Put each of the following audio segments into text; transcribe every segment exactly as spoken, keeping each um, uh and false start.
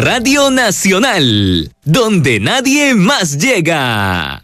Radio Nacional, donde nadie más llega.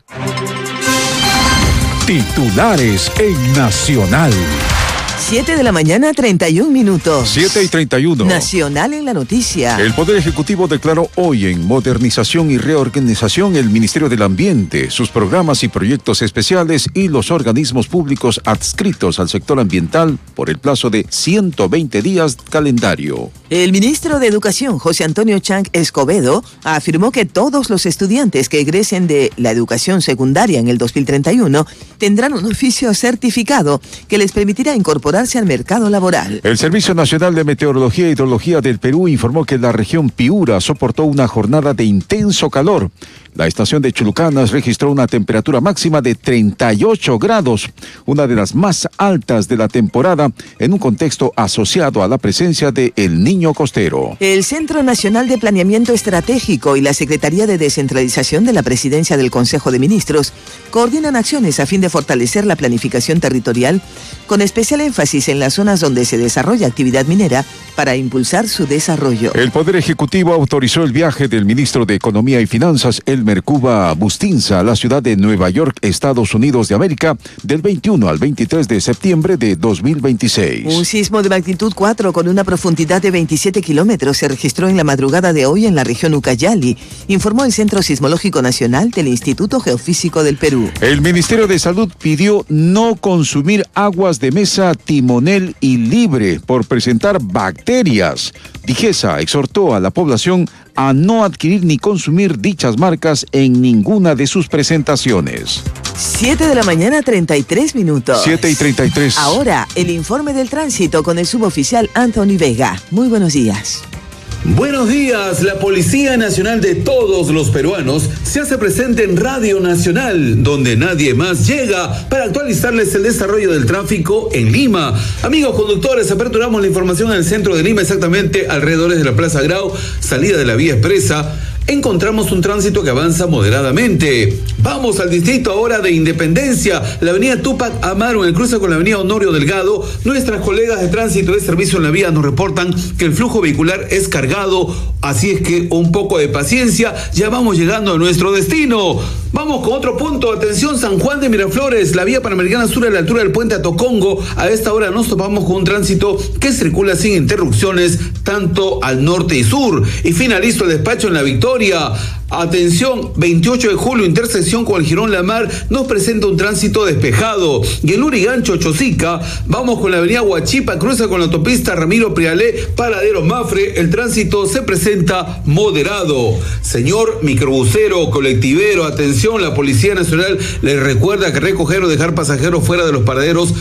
Titulares en Nacional. siete de la mañana, treinta y un minutos. siete y treinta y uno. Nacional en la noticia. El Poder Ejecutivo declaró hoy en Modernización y Reorganización el Ministerio del Ambiente, sus programas y proyectos especiales y los organismos públicos adscritos al sector ambiental por el plazo de ciento veinte días calendario. El ministro de Educación, José Antonio Chang Escobedo, afirmó que todos los estudiantes que egresen de la educación secundaria en el dos mil treinta y uno tendrán un oficio certificado que les permitirá incorporarse al mercado laboral. El Servicio Nacional de Meteorología e Hidrología del Perú informó que la región Piura soportó una jornada de intenso calor. La estación de Chulucanas registró una temperatura máxima de treinta y ocho grados, una de las más altas de la temporada, en un contexto asociado a la presencia de El Niño Costero. El Centro Nacional de Planeamiento Estratégico y la Secretaría de Descentralización de la Presidencia del Consejo de Ministros coordinan acciones a fin de fortalecer la planificación territorial, con especial énfasis en las zonas donde se desarrolla actividad minera para impulsar su desarrollo. El Poder Ejecutivo autorizó el viaje del ministro de Economía y Finanzas, Elmer Cuba Bustinza, a la ciudad de Nueva York, Estados Unidos de América, del veintiuno al veintitrés de septiembre de dos mil veintiséis. Un sismo de magnitud cuatro con una profundidad de veintisiete kilómetros se registró en la madrugada de hoy en la región Ucayali, informó el Centro Sismológico Nacional del Instituto Geofísico del Perú. El Ministerio de Salud pidió no consumir aguas de mesa, timonel y libre por presentar bacterias. Digesa exhortó a la población a no adquirir ni consumir dichas marcas en ninguna de sus presentaciones. siete de la mañana, treinta y tres minutos. siete y treinta y tres. Ahora, el informe del tránsito con el suboficial Anthony Vega. Muy buenos días. Buenos días, la Policía Nacional de todos los peruanos se hace presente en Radio Nacional, donde nadie más llega, para actualizarles el desarrollo del tráfico en Lima. Amigos conductores, aperturamos la información en el centro de Lima, exactamente alrededor de la Plaza Grau, salida de la vía expresa. Encontramos un tránsito que avanza moderadamente. Vamos al distrito ahora de Independencia, la avenida Túpac Amaru, en el cruce con la avenida Honorio Delgado. Nuestras colegas de tránsito de servicio en la vía nos reportan que el flujo vehicular es cargado, así es que un poco de paciencia, ya vamos llegando a nuestro destino. Vamos con otro punto, atención, San Juan de Miraflores, la vía Panamericana Sur a la altura del puente Atocongo. A esta hora nos topamos con un tránsito que circula sin interrupciones, tanto al norte y sur. Y finalizo el despacho en La Victoria. Atención, veintiocho de julio, intersección con el Jirón Lamar, nos presenta un tránsito despejado. Y el Urigancho Chosica, vamos con la avenida Huachipa, cruza con la autopista Ramiro Prialé, paradero Mafre, el tránsito se presenta moderado. Señor microbusero, colectivero, atención, la Policía Nacional les recuerda que recoger o dejar pasajeros fuera de los paraderos